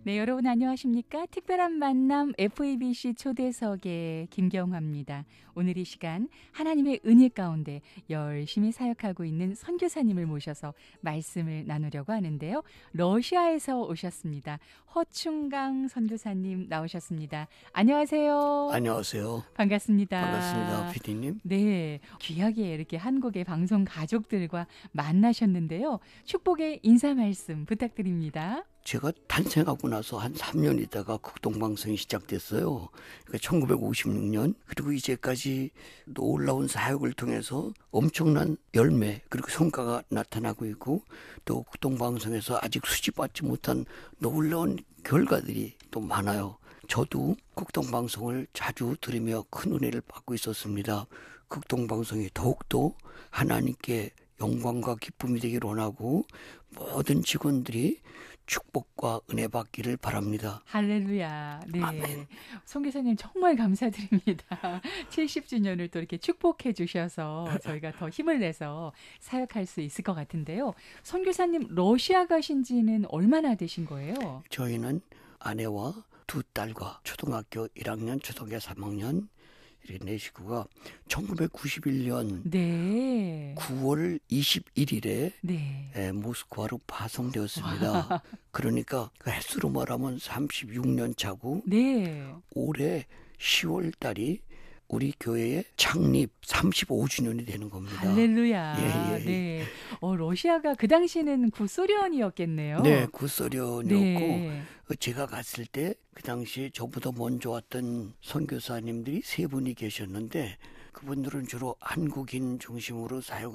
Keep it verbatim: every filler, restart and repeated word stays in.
네, 여러분 안녕하십니까? 특별한 만남 에프이비씨 초대석의 김경화입니다. 오늘 이 시간 하나님의 은혜 가운데 열심히 사역하고 있는 선교사님을 모셔서 말씀을 나누려고 하는데요. 러시아에서 오셨습니다. 허충강 선교사님 나오셨습니다. 안녕하세요. 안녕하세요. 반갑습니다. 반갑습니다, 피디님. 네, 귀하게 이렇게 한국의 방송 가족들과 만나셨는데요. 축복의 인사 말씀 부탁드립니다. 제가 탄생하고 나서 한 삼 년 있다가 극동방송이 시작됐어요. 그러니까 천구백오십육 년. 그리고 이제까지 놀라운 사역을 통해서 엄청난 열매 그리고 성과가 나타나고 있고, 또 극동방송에서 아직 수집받지 못한 놀라운 결과들이 또 많아요. 저도 극동방송을 자주 들으며 큰 은혜를 받고 있었습니다. 극동방송이 더욱더 하나님께 영광과 기쁨이 되기를 원하고 모든 직원들이 축복과 은혜 받기를 바랍니다. 할렐루야. 네. 아멘. 선교사님 정말 감사드립니다. 칠십 주년을 또 이렇게 축복해 주셔서 저희가 더 힘을 내서 사역할 수 있을 것 같은데요. 선교사님 러시아 가신 지는 얼마나 되신 거예요? 저희는 아내와 두 딸과 초등학교 일 학년, 초등학교 삼 학년 이렇게 네 식구가 천구백구십일 년 네. 구월 이십일일에 네. 모스크바로 파송되었습니다. 그러니까 그 횟수로 말하면 삼십육 년 차고, 네. 올해 시월 달이 우리 교회의 창립 삼십오 주년이 되는 겁니다. 할렐루야. 예, 예. 네. 어, 러시아가 그 당시에는 구소련이었겠네요. 네, 구소련이었고, 네. 제가 갔을 때 그 당시에 저보다 먼저 왔던 선교사님들이 세 분이 계셨는데, 그분들은 주로 한국인 중심으로 사역을